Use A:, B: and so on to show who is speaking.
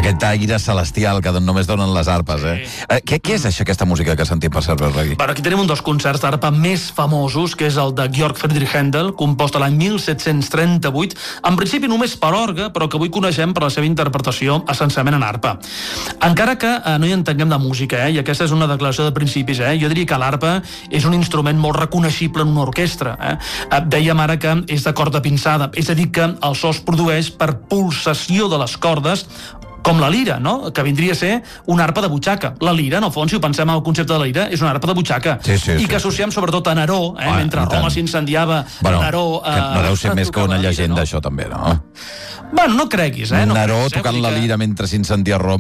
A: Aquest aire celestial que només donen les arpes, Què és això, aquesta música que sentim per Servei Reggae?
B: Aquí tenim un dels concerts d'arpa més famosos, que és el de Georg Friedrich Händel, compost l'any 1738, en principi només per orgue, però que avui coneixem per la seva interpretació essencialment en arpa. Encara que no hi entenguem de música, i aquesta és una declaració de principis, jo diria que l'arpa és un instrument molt reconeixible en una orquestra. Dèiem ara que és de corda pinçada, és a dir, que el so es produeix per pulsació de les cordes, com la lira, no? Que vindria a ser una arpa de butxaca. La lira, en el fons, si ho pensem en el concepte de la lira, és una arpa de butxaca. I que associem sobretot a Neró, mentre Roma s'incendiava, Neró...
A: No deu ser més que una llegenda, això també, no?
B: Bueno, no creguis,
A: Neró tocant la lira mentre s'incendia Roma.